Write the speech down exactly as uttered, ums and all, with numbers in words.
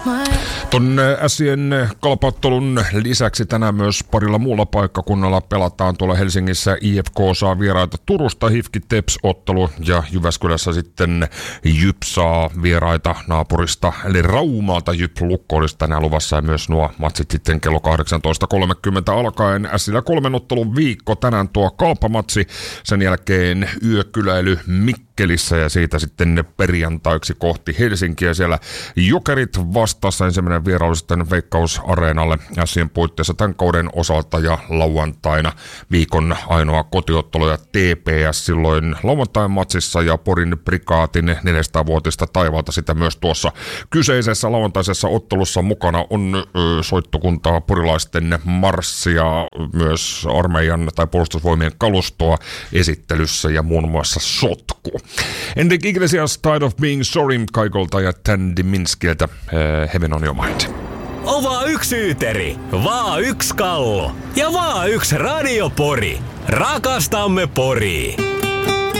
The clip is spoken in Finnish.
Ton Ässien kalpaottelun lisäksi tänään myös parilla muulla paikkakunnalla pelataan. Tuolla Helsingissä I F K saa vieraita Turusta, H I F K Teps-ottelu, ja Jyväskylässä sitten Jyp saa vieraita naapurista eli Raumalta. Jyp Lukko olisi tänään luvassa, ja myös nuo matsit sitten kello kahdeksantoista kolmekymmentä alkaen. Ässillä kolmen ottelun viikko, tänään tuo kalpamatsi, sen jälkeen yökyläily Mikkelissä ja siitä sitten perjantaiksi kohti Helsinkiä. Siellä Jokerit vastassa, ensimmäinen vierailu sitten Veikkaus-areenalle Ässien puitteissa tämän kauden osalta, ja lauantaina viikon ainoa kotiottelu ja T P S silloin lauantain matsissa ja Porin Prikaatin neljäsataavuotista taivaalta sitä myös tuossa kyseisessä lauantaisessa ottelussa mukana on ö, soittokuntaa porilaisten marssia, myös armeijan tai puolustusvoimien kalustoa esittelyssä ja muun muassa sotku. Enrique Iglesias, Tired of Being Sorry Kaikolta ja Tandy Minskiltä, uh, Heaven on Your Mind. O vaan yksi Yyteri, vaan yksi Kallo ja vaan yksi Radio Pori. Rakastamme Poria.